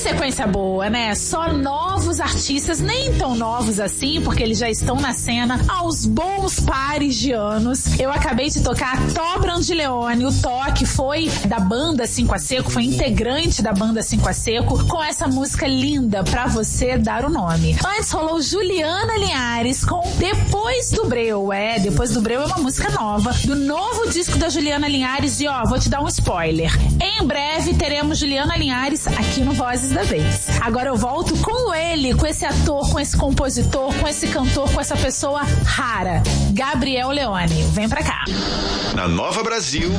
sequência boa, né? Só novos artistas, nem tão novos assim, porque eles já estão na cena há uns bons pares de anos. Eu acabei de tocar Tó Brandileone, o Tó, que foi da banda 5 a Seco, foi integrante da banda 5 a Seco, com essa música linda, Pra Você Dar o Nome. Antes rolou Juliana Linhares com Depois do Breu. Depois do Breu é uma música nova, do novo disco da Juliana Linhares, e vou te dar um spoiler. Em breve teremos Juliana Linhares aqui no Vozes da Vez. Agora eu volto com ele, com esse ator, com esse compositor, com esse cantor, com essa pessoa rara, Gabriel Leone. Vem pra cá. Na Nova Brasil,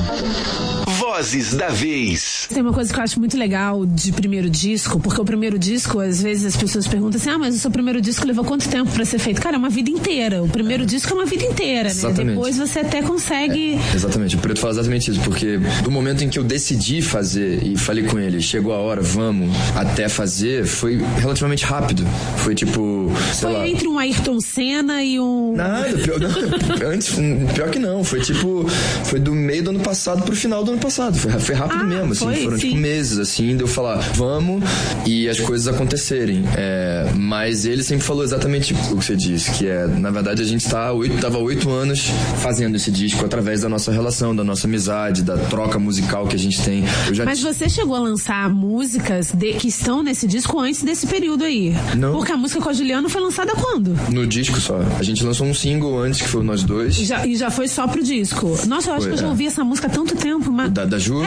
Vozes da Vez. Tem uma coisa que eu acho muito legal de primeiro disco, porque o primeiro disco, às vezes as pessoas perguntam assim, mas o seu primeiro disco levou quanto tempo pra ser feito? Cara, é uma vida inteira. O primeiro disco é uma vida inteira, né? Exatamente. Depois você até consegue... Exatamente, o Preto fala exatamente isso, porque do momento em que eu decidi fazer e falei com ele, chegou a hora, vamos, até fazer, foi relativamente rápido. Foi tipo, sei lá... Foi entre um Ayrton Senna e um... Nada, pior que não. Foi tipo, foi do meio do ano passado pro final do ano passado. Foi rápido mesmo, assim. Foram tipo meses, assim, de eu falar, vamos, e as coisas acontecerem. Mas ele sempre falou exatamente o que você disse, que na verdade a gente tava 8 anos fazendo esse disco através da nossa relação, da nossa amizade, da troca musical que a gente tem. Mas você chegou a lançar músicas que estão nesse disco antes desse período aí? Não. Porque a música com a Juliana foi lançada quando? No disco só. A gente lançou um single antes, que foi Nós Dois. E já foi só pro disco? Nossa, eu acho que eu já ouvi essa música há tanto tempo. Mas... Da Ju?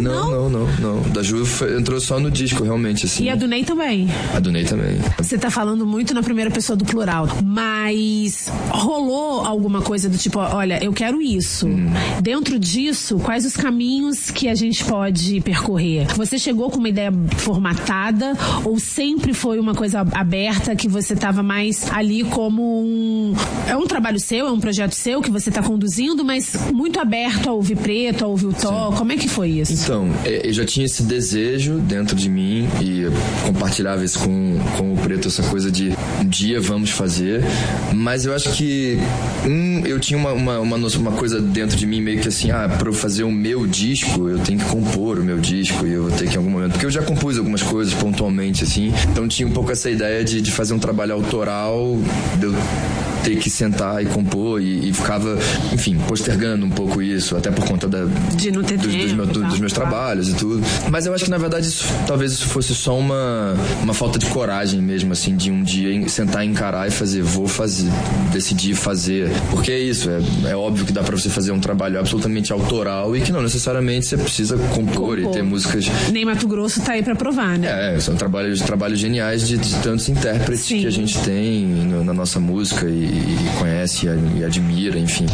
Não. Da Ju entrou só no disco, realmente, assim. E a do Ney também? A do Ney também. Você tá falando muito na primeira pessoa do plural, mas rolou alguma coisa do tipo, olha, eu quero isso. Dentro disso, quais os caminhos que a gente pode percorrer? Você chegou com uma ideia formatada ou sempre foi uma coisa aberta que você tava mais ali como é um trabalho seu, é um projeto seu que você tá conduzindo, mas muito aberto a ouvir Preto, a ouvir o Tó? Como é que foi isso? Então, eu já tinha esse desejo dentro de mim e eu compartilhava isso com o Preto, essa coisa de um dia vamos fazer, mas eu acho que eu tinha uma coisa dentro de mim meio que assim, pra eu fazer o meu disco, eu tenho que compor o meu disco e eu vou ter que em algum momento, porque eu já compus algumas coisas pontualmente, assim, então tinha um pouco essa ideia de fazer um trabalho autoral, de eu ter que sentar e compor e ficava, enfim, postergando um pouco isso, até por conta de não ter dos meus trabalhos e tudo. Mas eu acho que na verdade talvez isso fosse só uma falta de coragem mesmo, assim, de um dia sentar e encarar e fazer, vou fazer, decidir fazer. Porque é isso, é óbvio que dá pra você fazer um trabalho absolutamente autoral e que não necessariamente você precisa compor. E ter músicas... Nem Mato Grosso tá aí pra provar, né? São trabalhos geniais de tantos intérpretes que a gente tem na nossa música e conhece e admira, enfim.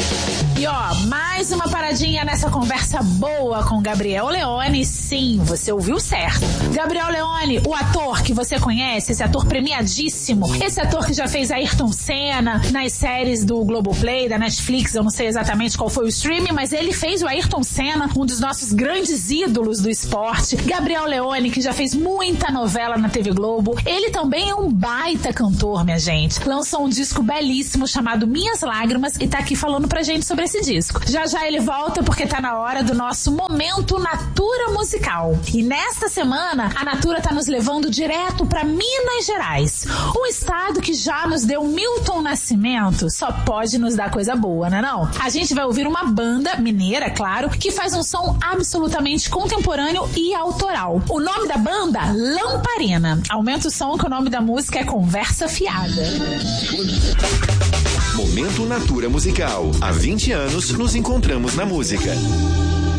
E mais uma paradinha nessa conversa boa com Gabriel Leone. Sim, você ouviu certo. Gabriel Leone, o ator que você conhece, esse ator premiadíssimo, esse ator que já fez Ayrton Senna nas séries do Globoplay, da Netflix, eu não sei exatamente qual foi o streaming, mas ele fez o Ayrton Senna, um dos nossos grandes ídolos do esporte. Gabriel Leone, que já fez muita novela na TV Globo. Ele também é um baita cantor, minha gente. Lançou um disco belíssimo chamado Minhas Lágrimas e tá aqui falando pra gente sobre esse disco. Já ele volta porque tá na hora do nosso Momento Natura Musical. E nesta semana, a Natura tá nos levando direto pra Minas Gerais. Um estado que já nos deu Milton Nascimento, só pode nos dar coisa boa, né não? A gente vai ouvir uma banda mineira, claro, que faz um som absolutamente contemporâneo e autoral. O nome da banda, Lamparina. Aumenta o som que o nome da música é Conversa Fiada. Momento Natura Musical. Há 20 anos nos encontramos na música.